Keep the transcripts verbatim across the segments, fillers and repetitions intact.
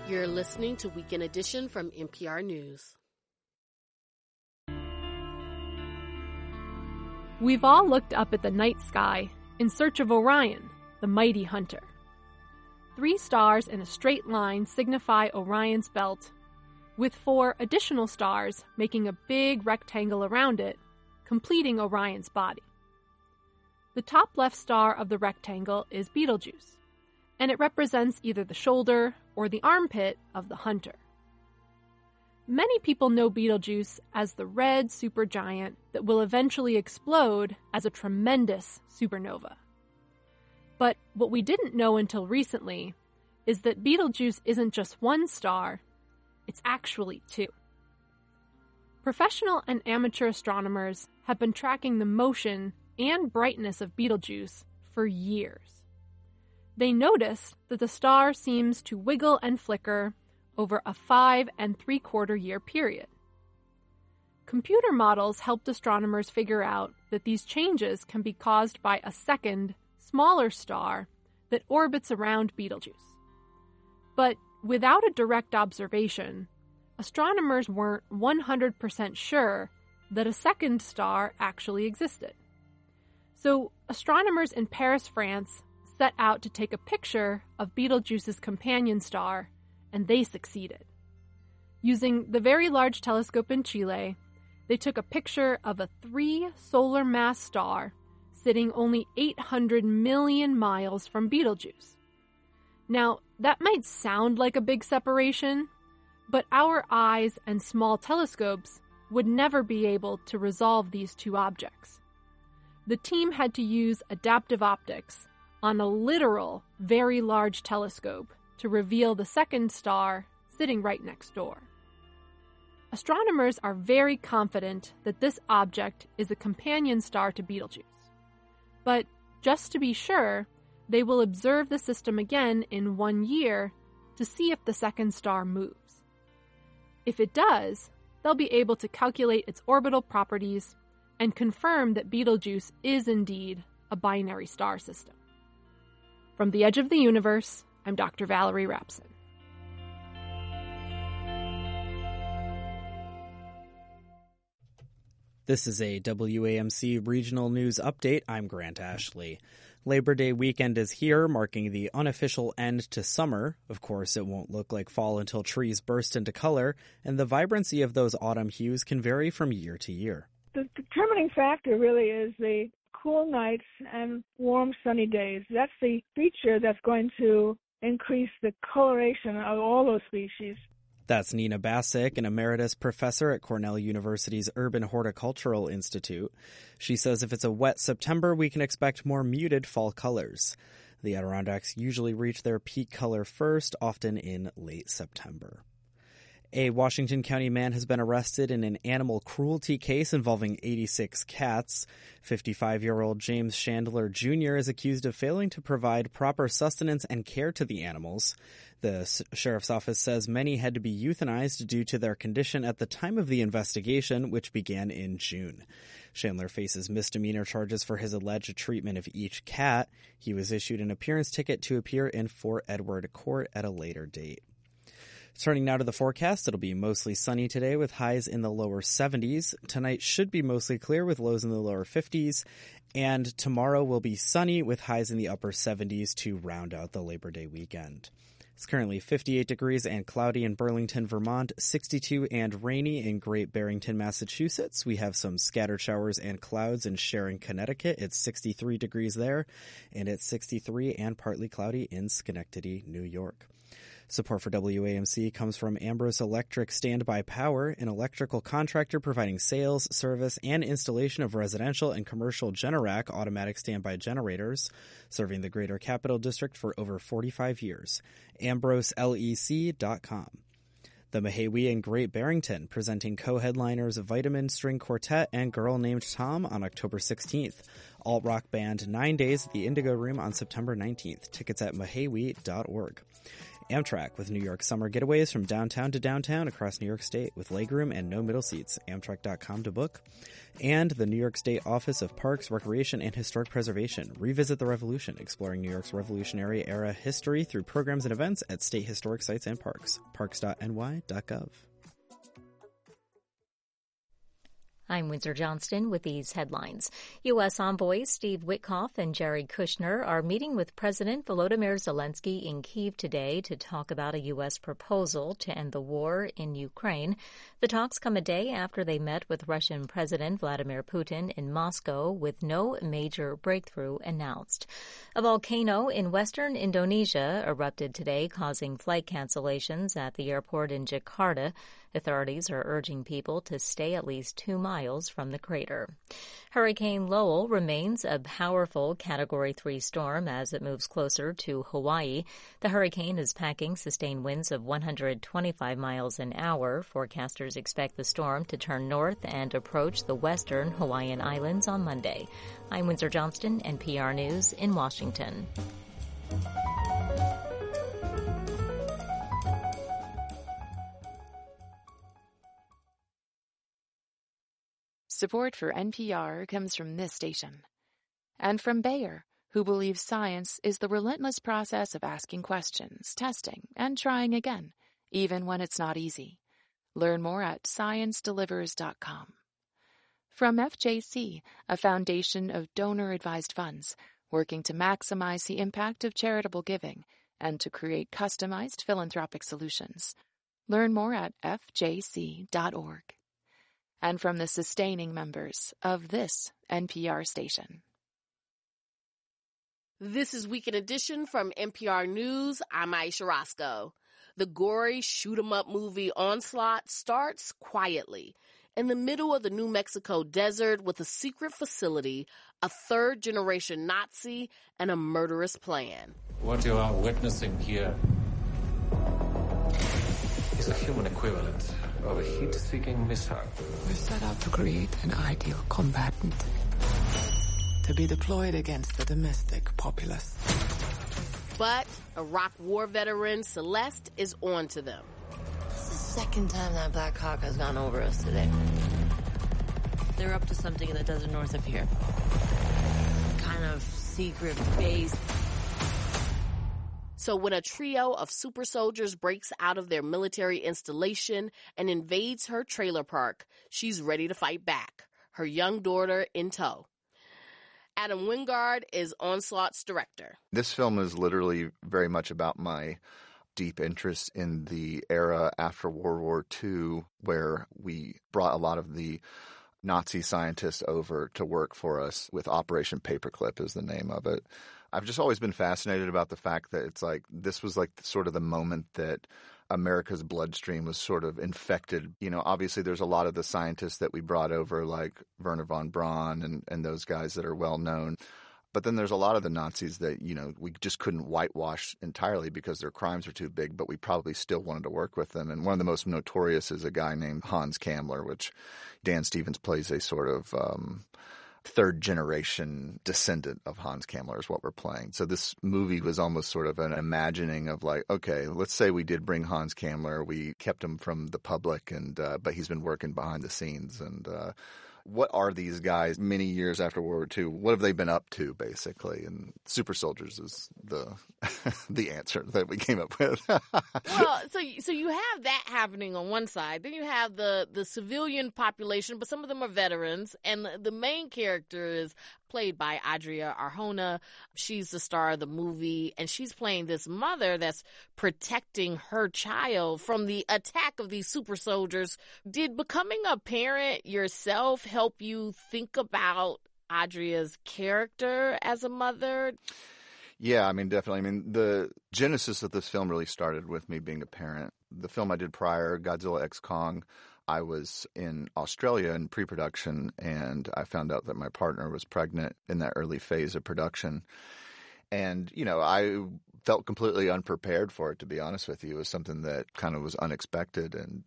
You're listening to Weekend Edition from N P R News. We've all looked up at the night sky in search of Orion, the mighty hunter. Three stars in a straight line signify Orion's belt, with four additional stars making a big rectangle around it, completing Orion's body. The top left star of the rectangle is Betelgeuse, and it represents either the shoulder or the armpit of the hunter. Many people know Betelgeuse as the red supergiant that will eventually explode as a tremendous supernova. But what we didn't know until recently is that Betelgeuse isn't just one star, it's actually two. Professional and amateur astronomers have been tracking the motion and brightness of Betelgeuse for years. They noticed that the star seems to wiggle and flicker over a five and three quarter year period. Computer models helped astronomers figure out that these changes can be caused by a second, smaller star that orbits around Betelgeuse. But without a direct observation, astronomers weren't one hundred percent sure that a second star actually existed. So astronomers in Paris, France, set out to take a picture of Betelgeuse's companion star, and they succeeded. Using the Very Large Telescope in Chile, they took a picture of a three solar mass star sitting only eight hundred million miles from Betelgeuse. Now, that might sound like a big separation, but our eyes and small telescopes would never be able to resolve these two objects. The team had to use adaptive optics on a literal Very Large Telescope to reveal the second star sitting right next door. Astronomers are very confident that this object is a companion star to Betelgeuse. But just to be sure, they will observe the system again in one year to see if the second star moves. If it does, they'll be able to calculate its orbital properties and confirm that Betelgeuse is indeed a binary star system. From the edge of the universe, I'm Doctor Valerie Rapson. This is a W A M C Regional News Update. I'm Grant Ashley. Labor Day weekend is here, marking the unofficial end to summer. Of course, it won't look like fall until trees burst into color, and the vibrancy of those autumn hues can vary from year to year. The determining factor really is the cool nights and warm sunny days. That's the feature that's going to increase the coloration of all those species. That's Nina Bassick, an emeritus professor at Cornell University's Urban Horticultural Institute. She says if it's a wet September, we can expect more muted fall colors. The Adirondacks usually reach their peak color first, often in late September. A Washington County man has been arrested in an animal cruelty case involving eighty-six cats. fifty-five-year-old James Chandler Junior is accused of failing to provide proper sustenance and care to the animals. The sheriff's office says many had to be euthanized due to their condition at the time of the investigation, which began in June. Chandler faces misdemeanor charges for his alleged treatment of each cat. He was issued an appearance ticket to appear in Fort Edward Court at a later date. Turning now to the forecast, it'll be mostly sunny today with highs in the lower seventies. Tonight should be mostly clear with lows in the lower fifties. And tomorrow will be sunny with highs in the upper seventies to round out the Labor Day weekend. It's currently fifty-eight degrees and cloudy in Burlington, Vermont, sixty-two and rainy in Great Barrington, Massachusetts. We have some scattered showers and clouds in Sharon, Connecticut. It's sixty-three degrees there, and it's sixty-three and partly cloudy in Schenectady, New York. Support for W A M C comes from Ambrose Electric Standby Power, an electrical contractor providing sales, service, and installation of residential and commercial Generac automatic standby generators, serving the Greater Capital District for over forty-five years. ambrose lec dot com. The Mahawi and Great Barrington, presenting co-headliners Vitamin String Quartet and Girl Named Tom on October sixteenth. Alt-rock band Nine Days at the Indigo Room on September nineteenth. Tickets at mahawi dot org. Amtrak with New York summer getaways from downtown to downtown across New York State with legroom and no middle seats. Amtrak dot com to book. And the New York State Office of Parks, Recreation, and Historic Preservation. Revisit the Revolution, exploring New York's Revolutionary era history through programs and events at state historic sites and parks. parks dot n y dot gov. I'm Windsor Johnston with these headlines. U S envoys Steve Witkoff and Jared Kushner are meeting with President Volodymyr Zelensky in Kyiv today to talk about a U S proposal to end the war in Ukraine. The talks come a day after they met with Russian President Vladimir Putin in Moscow with no major breakthrough announced. A volcano in western Indonesia erupted today, causing flight cancellations at the airport in Jakarta. Authorities are urging people to stay at least two miles from the crater. Hurricane Lowell remains a powerful Category three storm as it moves closer to Hawaii. The hurricane is packing sustained winds of one hundred twenty-five miles an hour. Forecasters expect the storm to turn north and approach the western Hawaiian Islands on Monday. I'm Windsor Johnston, N P R News in Washington. Support for N P R comes from this station. And from Bayer, who believes science is the relentless process of asking questions, testing, and trying again, even when it's not easy. Learn more at science delivers dot com. From F J C, a foundation of donor-advised funds, working to maximize the impact of charitable giving and to create customized philanthropic solutions. Learn more at f j c dot org. And from the sustaining members of this N P R station. This is Weekend Edition from N P R News. I'm Aisha Roscoe. The gory shoot-'em-up movie Onslaught starts quietly in the middle of the New Mexico desert with a secret facility, a third-generation Nazi, and a murderous plan. What you are witnessing here is a human equivalent of a heat-seeking missile. We set out to create an ideal combatant to be deployed against the domestic populace. But Iraq War veteran Celeste is on to them. This is the second time that Black Hawk has gone over us today. They're up to something in the desert north of here. Kind of secret base. So when a trio of super soldiers breaks out of their military installation and invades her trailer park, she's ready to fight back, her young daughter in tow. Adam Wingard is Onslaught's director. This film is literally very much about my deep interest in the era after World War Two, where we brought a lot of the Nazi scientists over to work for us with Operation Paperclip is the name of it. I've just always been fascinated about the fact that it's like this was like sort of the moment that America's bloodstream was sort of infected. You know, obviously there's a lot of the scientists that we brought over like Wernher von Braun and, and those guys that are well known. But then there's a lot of the Nazis that, you know, we just couldn't whitewash entirely because their crimes were too big, but we probably still wanted to work with them. And one of the most notorious is a guy named Hans Kammler, which Dan Stevens plays a sort of um, third-generation descendant of Hans Kammler is what we're playing. So this movie was almost sort of an imagining of like, okay, let's say we did bring Hans Kammler. We kept him from the public, and uh, but he's been working behind the scenes. And uh, what are these guys many years after World War Two? What have they been up to, basically? And super soldiers is the the answer that we came up with. Well, so so you have that happening on one side. Then you have the, the civilian population, but some of them are veterans. And the, the main character is played by Adria Arjona. She's the star of the movie, and she's playing this mother that's protecting her child from the attack of these super soldiers. Did becoming a parent yourself help you think about Adria's character as a mother? Yeah, I mean, definitely. I mean, the genesis of this film really started with me being a parent. The film I did prior, Godzilla X Kong, I was in Australia in pre-production, and I found out that my partner was pregnant in that early phase of production. And, you know, I felt completely unprepared for it, to be honest with you. It was something that kind of was unexpected. And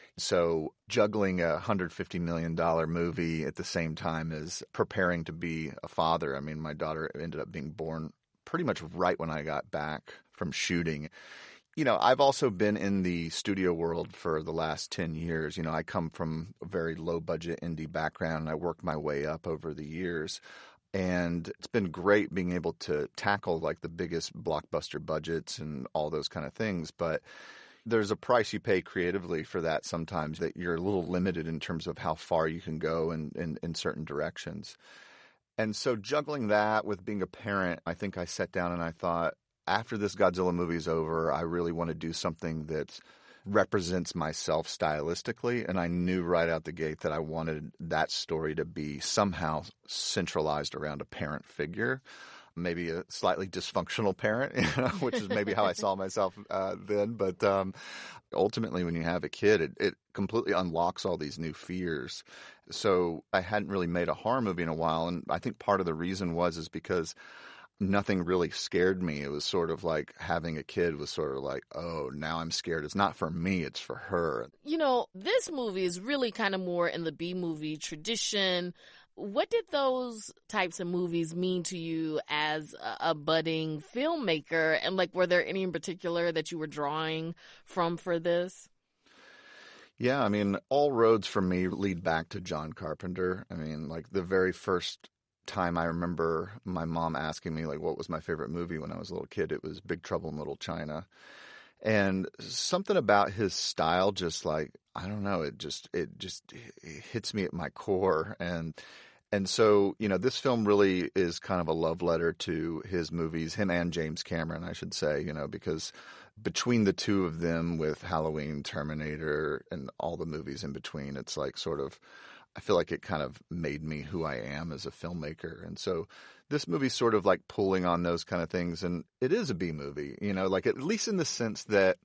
so juggling a one hundred fifty million dollars movie at the same time as preparing to be a father. I mean, my daughter ended up being born pretty much right when I got back from shooting. you know, I've also been in the studio world for the last ten years. You know, I come from a very low-budget indie background, and I worked my way up over the years. And it's been great being able to tackle, like, the biggest blockbuster budgets and all those kind of things. But there's a price you pay creatively for that sometimes, that you're a little limited in terms of how far you can go in, in, in certain directions. And so juggling that with being a parent, I think I sat down and I thought, after this Godzilla movie is over, I really want to do something that represents myself stylistically. And I knew right out the gate that I wanted that story to be somehow centralized around a parent figure, maybe a slightly dysfunctional parent, you know, which is maybe how I saw myself uh, then. But um, ultimately, when you have a kid, it, it completely unlocks all these new fears. So I hadn't really made a horror movie in a while. And I think part of the reason was is because nothing really scared me. It was sort of like having a kid was sort of like, oh, now I'm scared. It's not for me, it's for her. You know, this movie is really kind of more in the B-movie tradition. What did those types of movies mean to you as a, a budding filmmaker? And, like, were there any in particular that you were drawing from for this? Yeah, I mean, all roads for me lead back to John Carpenter. I mean, like, the very first time I remember my mom asking me, like, what was my favorite movie when I was a little kid, it was Big Trouble in Little China. And something about his style, just like, I don't know, it just, it just it hits me at my core. And, and so, you know, this film really is kind of a love letter to his movies, him and James Cameron, I should say, you know, because between the two of them with Halloween, Terminator, and all the movies in between, it's like sort of, I feel like it kind of made me who I am as a filmmaker. And so this movie's sort of like pulling on those kind of things. And it is a B movie, you know, like at least in the sense that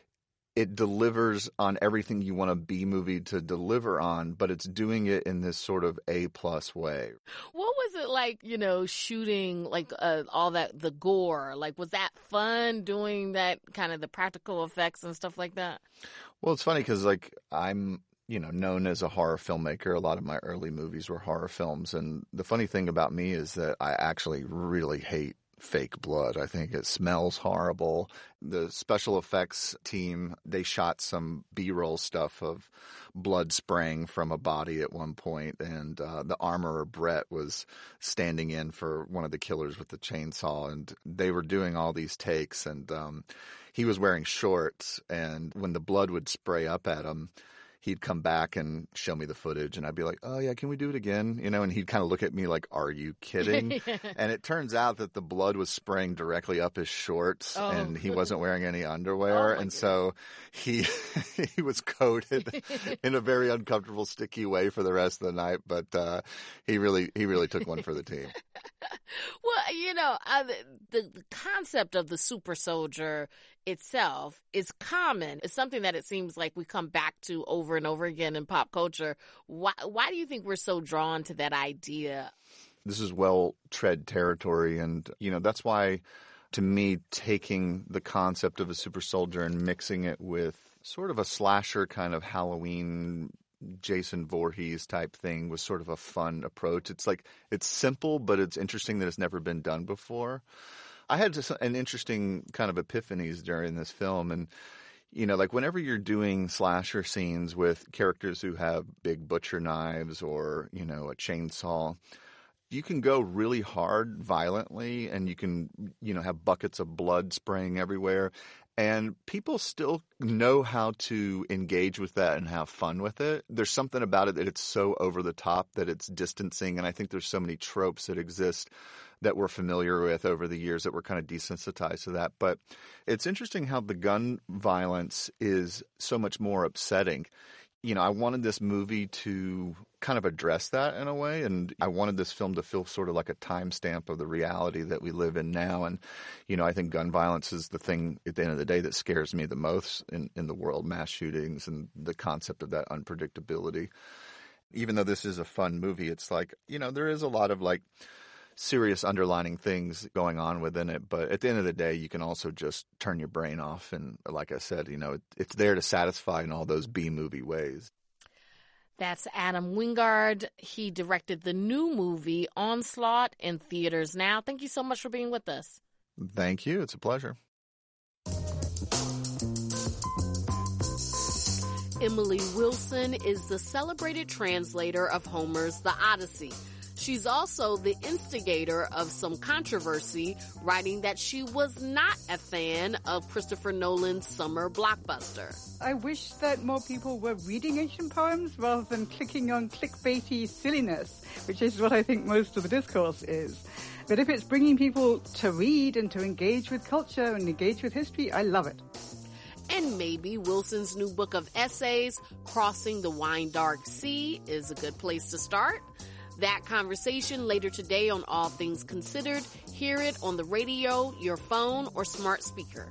it delivers on everything you want a B movie to deliver on, but it's doing it in this sort of A plus way. What was it like, you know, shooting like uh, all that, the gore? Like, was that fun doing that kind of the practical effects and stuff like that? Well, it's funny because like I'm, you know, known as a horror filmmaker. A lot of my early movies were horror films. And the funny thing about me is that I actually really hate fake blood. I think it smells horrible. The special effects team, they shot some B-roll stuff of blood spraying from a body at one point, and uh, the armorer Brett was standing in for one of the killers with the chainsaw, and they were doing all these takes, and um, he was wearing shorts, and when the blood would spray up at him, he'd come back and show me the footage, and I'd be like, oh, yeah, can we do it again? You know, and he'd kind of look at me like, are you kidding? Yeah. And it turns out that the blood was spraying directly up his shorts, oh. and he wasn't wearing any underwear. Oh, and goodness. So he he was coated in a very uncomfortable, sticky way for the rest of the night. But uh, he really he really took one for the team. Well, you know, uh, the, the concept of the super soldier itself is common. It's something that it seems like we come back to over and over again in pop culture. Why, why do you think we're so drawn to that idea? This is well-tread territory, and, you know, that's why, to me, taking the concept of a super soldier and mixing it with sort of a slasher kind of Halloween Jason Voorhees type thing was sort of a fun approach. It's like, it's simple, but it's interesting that it's never been done before. I had just an interesting kind of epiphanies during this film. And, you know, like whenever you're doing slasher scenes with characters who have big butcher knives or, you know, a chainsaw, you can go really hard violently, and you can, you know, have buckets of blood spraying everywhere. And people still know how to engage with that and have fun with it. There's something about it that it's so over the top that it's distancing. And I think there's so many tropes that exist that we're familiar with over the years that we're kind of desensitized to that. But it's interesting how the gun violence is so much more upsetting. You know, I wanted this movie to kind of address that in a way, and I wanted this film to feel sort of like a timestamp of the reality that we live in now. And, you know, I think gun violence is the thing at the end of the day that scares me the most in, in the world, mass shootings and the concept of that unpredictability. Even though this is a fun movie, it's like, you know, there is a lot of like serious underlining things going on within it. But at the end of the day, you can also just turn your brain off. And like I said, you know, it, it's there to satisfy in all those B-movie ways. That's Adam Wingard. He directed the new movie Onslaught in theaters now. Thank you so much for being with us. Thank you. It's a pleasure. Emily Wilson is the celebrated translator of Homer's The Odyssey. She's also the instigator of some controversy, writing that she was not a fan of Christopher Nolan's summer blockbuster. I wish that more people were reading ancient poems rather than clicking on clickbaity silliness, which is what I think most of the discourse is. But if it's bringing people to read and to engage with culture and engage with history, I love it. And maybe Wilson's new book of essays, Crossing the Wine Dark Sea, is a good place to start. That conversation later today on All Things Considered. Hear it on the radio, your phone, or smart speaker.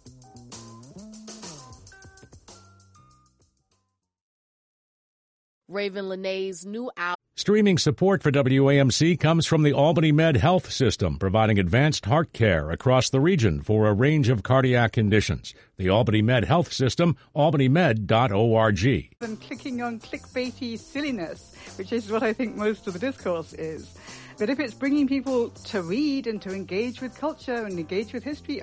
Raven Lenae's new album. Streaming support for W A M C comes from the Albany Med Health System, providing advanced heart care across the region for a range of cardiac conditions. The Albany Med Health System, albany med dot org. And clicking on clickbaity silliness, which is what I think most of the discourse is. But if it's bringing people to read and to engage with culture and engage with history,